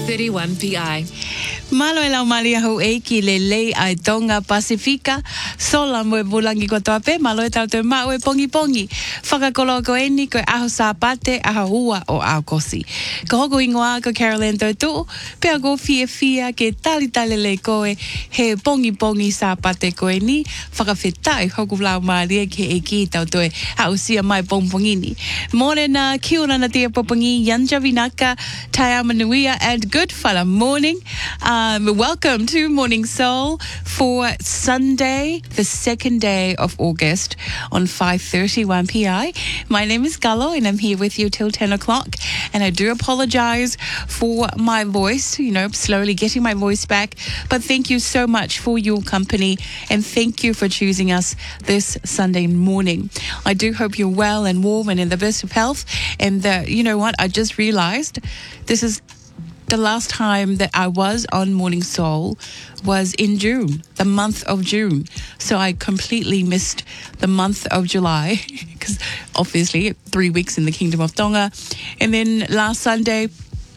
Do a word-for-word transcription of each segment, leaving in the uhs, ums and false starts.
thirty-one P I. Malo e lau mali ahu e ki le lei ai Tonga Pasifika. Sola mo e bulangi ko toape, malo e tau te mau e pongi pongi. Whakakolo ko eni ko aho sa pate aha ua o au kosi. Ko hoko ingoa ko Caroline tautu, pea ko fia fia ke tali tali le koe he pongi pongi sa pate ko eni. Whakawhetai hoku lau mali e ke e ki tau toe au sia mai pongpongini. Morena, kia ora na tia popongi, Yanja Vinaka, Taya Manuia, and good fella morning. Um, welcome to Morning Soul for Sunday, the second day of August on five thirty-one P I. My name is Gallo and I'm here with you till ten o'clock. And I do apologize for my voice, you know, slowly getting my voice back. But thank you so much for your company and thank you for choosing us this Sunday morning. I do hope you're well and warm and in the best of health. And uh, you know what? I just realized this is the last time that I was on Morning Soul was in June, the month of June. So I completely missed the month of July because obviously three weeks in the Kingdom of Tonga. And then last Sunday,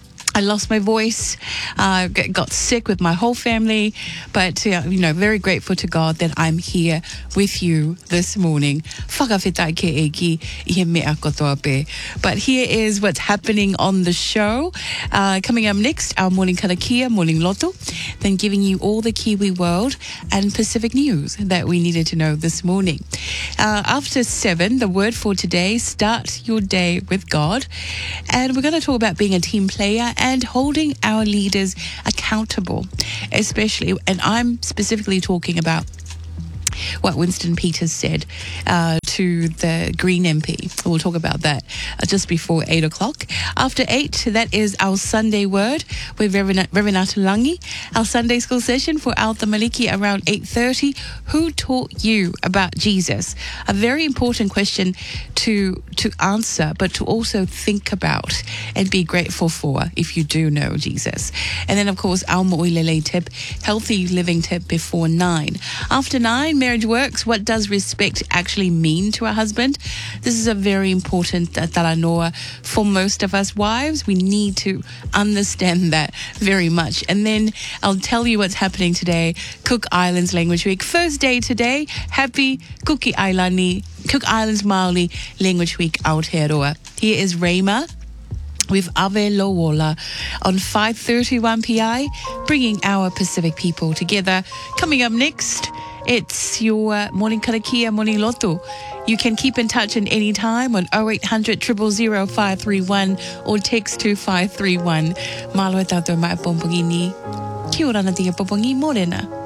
I lost my voice, uh, got sick with my whole family, but, uh, you know, very grateful to God that I'm here with you this morning. Whakawhetai ke eki I he mea kotoa pe. But here is what's happening on the show. Uh, coming up next, our morning karakia, morning loto, then giving you all the Kiwi world and Pacific news that we needed to know this morning. Uh, after seven, the word for today, start your day with God. And we're going to talk about being a team player and holding our leaders accountable, especially, and I'm specifically talking about what Winston Peters said uh, to the Green M P. We'll talk about that uh, just before eight o'clock. After eight, that is our Sunday word with Reverend, Reverend Atalangi. Our Sunday school session for Alta Maliki around eight thirty. Who taught you about Jesus? A very important question to to answer, but to also think about and be grateful for if you do know Jesus. And then, of course, our Mo'ilele tip, healthy living tip before nine. After nine, Marriage Works, what does respect actually mean to a husband? This is a very important uh, talanoa for most of us wives. We need to understand that very much. And then I'll tell you what's happening today. Cook Islands Language Week. First day today. Happy Cookie Islani, Cook Islands Maoli Language Week Aotearoa. Here is Rayma with Ave Lowola on five thirty-one P I, bringing our Pacific people together. Coming up next, it's your uh, Morning Karakia, Morning Loto. You can keep in touch at any time on oh eight hundred, zero zero zero, five three one or text to five three one. Malo e tātou mai pompongi ni. Kia ora na tia pompongi morena.